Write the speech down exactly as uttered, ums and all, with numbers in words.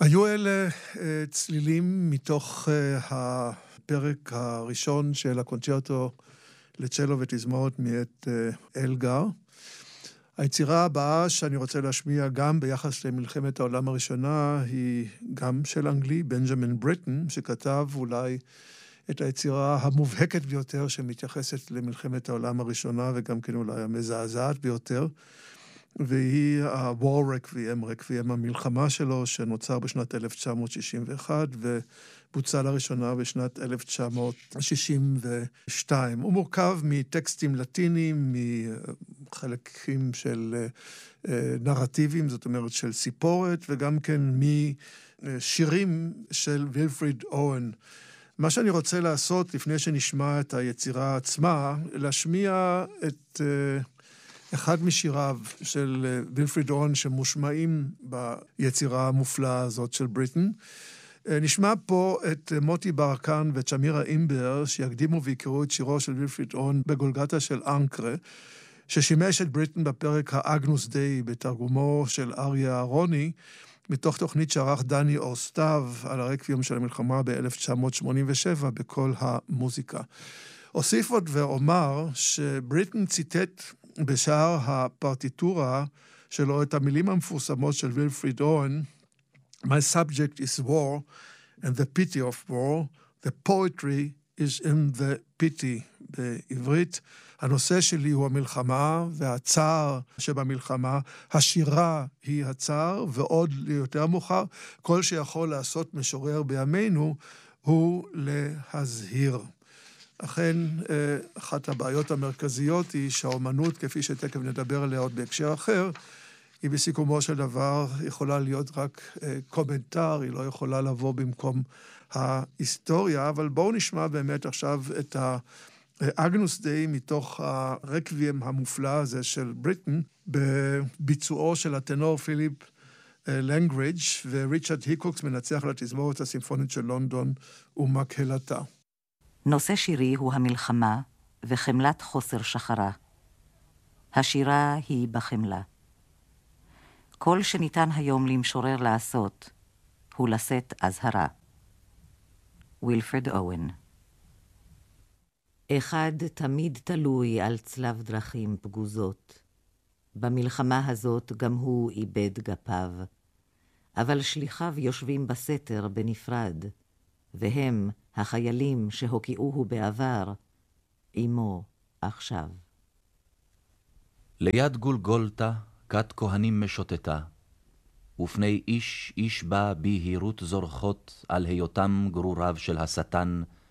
היו אלה צלילים מתוך הפרק הראשון של הקונצ'רטו לצ'לו ותזמורת מאת אלגר. היצירה הבאה שאני רוצה להשמיע גם ביחס למלחמת העולם הראשונה היא גם של אנגלי, בנג'מין בריטן, שכתב אולי את היצירה המובהקת ביותר שמתייחסת למלחמת העולם הראשונה וגם כן אולי המזעזעת ביותר, והיא ה-War Requiem, רקוויאם המלחמה שלו, שנוצר בשנת אלף תשע מאות שישים ואחת ובוצע לראשונה בשנת אלף תשע מאות שישים ושתיים. הוא מורכב מטקסטים לטיניים, מחלקים של נרטיבים, זאת אומרת של סיפורת, וגם כן משירים של וילפריד אוהן. מה שאני רוצה לעשות לפני שנשמע את היצירה עצמה, להשמיע את אחד משיריו של וילפריד אוהן שמושמעים ביצירה המופלאה הזאת של בריטן. נשמע פה את מוטי ברקן וצ'מירה אימבר שיקדימו ויקראו את שירו של וילפריד אוהן בגולגתה של אנקרה, ששימש את בריטן בפרק האגנוס דיי בתרגומו של אריה אהרוני, מתוך תוכנית שערך דני אור סתיו על הרקוויאם של המלחמה ב-אלף תשע מאות שמונים ושבע בכל המוזיקה. אוסיף עוד ואומר שבריטן ציטט בשער הפרטיטורה שלו את המילים המפורסמות של וילפריד אוהן, My subject is war and the pity of war, the poetry is in the pity. בעברית, הנושא שלי הוא המלחמה והצער שבמלחמה, השירה היא הצער, ועוד ליותר מאוחר, כל שיכול לעשות משורר בימינו הוא להזהיר. אכן, אחת הבעיות המרכזיות היא שהאומנות, כפי שתכף נדבר עליה עוד בהקשר אחר, היא בסיכומו של דבר יכולה להיות רק קומנטר, היא לא יכולה לבוא במקום ההיסטוריה, אבל בואו נשמע באמת עכשיו את האגנוס דיי מתוך הרקוויאם המופלא הזה של בריטן, בביצועו של הטנור פיליפ לנגרידג', וריצ'רד היקוקס מנצח לתזמורת הסימפונית של לונדון ומקהלתה. נושא שירי הוא המלחמה וחמלת חוסר שחרה. השירה היא בחמלה. כל שניתן היום למשורר לעשות הוא לשאת אזהרה. וילפריד אוהן. אחד תמיד תלוי על צלב דרכים פגוזות. במלחמה הזאת גם הוא איבד גפיו, אבל שליחיו יושבים בסתר בנפרד, והם החיילים שהוקיעוהו בעבר, עמו עכשיו. ליד גולגולתה כת כהנים משוטטה, ופני איש איש בא בהירות זורחות על היותם גרוריו של השטן